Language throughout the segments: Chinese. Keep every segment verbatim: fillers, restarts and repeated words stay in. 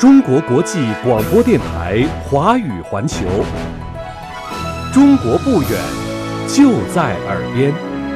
中国国际广播电台华语环球，中国不远，就在耳边。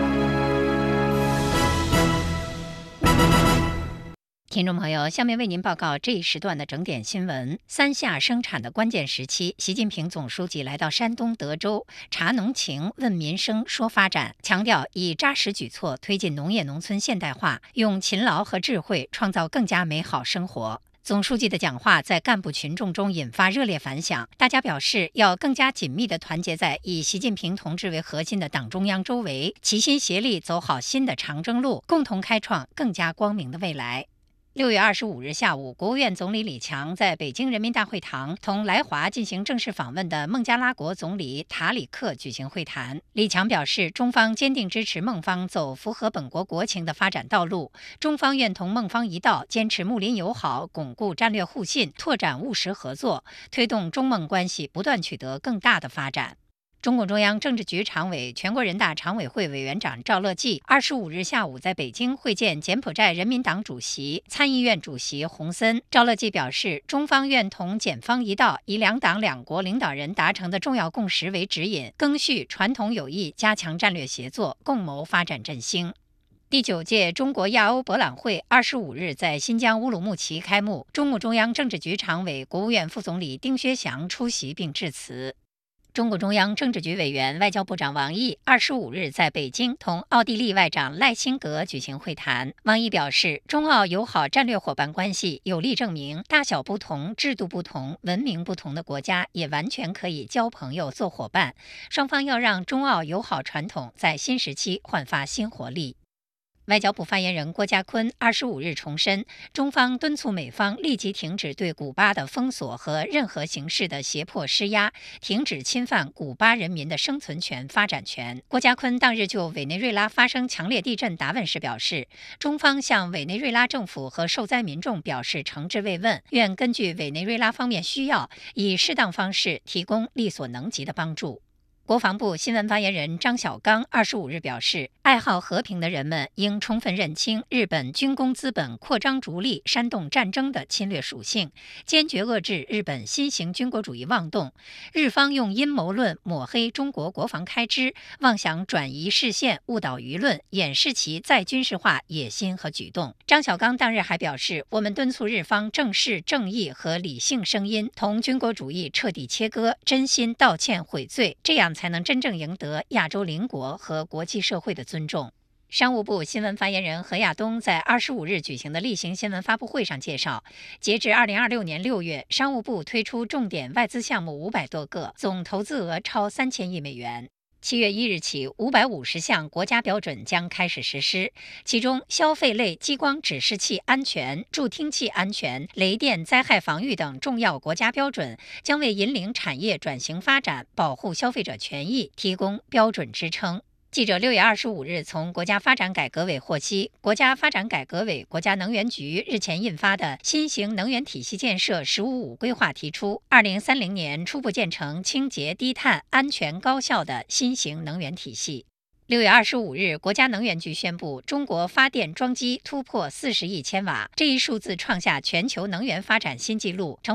听众朋友，下面为您报告这一时段的整点新闻。三下生产的关键时期，习近平总书记来到山东德州，察农情、问民生、说发展，强调以扎实举措推进农业农村现代化，用勤劳和智慧创造更加美好生活。总书记的讲话在干部群众中引发热烈反响，大家表示要更加紧密地团结在以习近平同志为核心的党中央周围，齐心协力走好新的长征路，共同开创更加光明的未来。六月二十五日下午，国务院总理李强在北京人民大会堂同来华进行正式访问的孟加拉国总理塔里克举行会谈。李强表示，中方坚定支持孟方走符合本国国情的发展道路，中方愿同孟方一道，坚持睦邻友好，巩固战略互信，拓展务实合作，推动中孟关系不断取得更大的发展。中共中央政治局常委、全国人大常委会委员长赵乐际二十五日下午在北京会见柬埔寨人民党主席、参议院主席洪森。赵乐际表示，中方愿同柬方一道，以两党两国领导人达成的重要共识为指引，赓续传统友谊，加强战略协作，共谋发展振兴。第九届中国亚欧博览会二十五日在新疆乌鲁木齐开幕，中共中央政治局常委、国务院副总理丁薛祥出席并致辞。中共中央政治局委员、外交部长王毅二十五日在北京同奥地利外长赖辛格举行会谈。王毅表示，中澳友好战略伙伴关系有力证明，大小不同、制度不同、文明不同的国家也完全可以交朋友、做伙伴。双方要让中澳友好传统在新时期焕发新活力。外交部发言人郭家坤二十五日重申，中方敦促美方立即停止对古巴的封锁和任何形式的胁迫施压，停止侵犯古巴人民的生存权、发展权。郭家坤当日就委内瑞拉发生强烈地震答问时表示，中方向委内瑞拉政府和受灾民众表示诚挚慰问，愿根据委内瑞拉方面需要，以适当方式提供力所能及的帮助。国防部新闻发言人张小刚二十五日表示，爱好和平的人们应充分认清日本军工资本扩张逐利、煽动战争的侵略属性，坚决遏制日本新型军国主义妄动。日方用阴谋论抹黑中国国防开支，妄想转移视线、误导舆论，掩饰其再军事化野心和举动。张小刚当日还表示，我们敦促日方正视正义和理性声音，同军国主义彻底切割，真心道歉悔罪，这样才能真正赢得亚洲邻国和国际社会的尊重。商务部新闻发言人何亚东在二十五日举行的例行新闻发布会上介绍，截至二零二六年六月，商务部推出重点外资项目五百多个，总投资额超三千亿美元。七月一日起，五百五十项国家标准将开始实施，其中消费类激光指示器安全、助听器安全、雷电灾害防御等重要国家标准将为引领产业转型发展、保护消费者权益提供标准支撑。记者六月二十五日从国家发展改革委获悉，国家发展改革委、国家能源局日前印发的新型能源体系建设“十五五”规划提出，二零三零年初步建成清洁、低碳、安全、高效的新型能源体系。六月二十五日，国家能源局宣布，中国发电装机突破四十亿千瓦，这一数字创下全球能源发展新纪录，成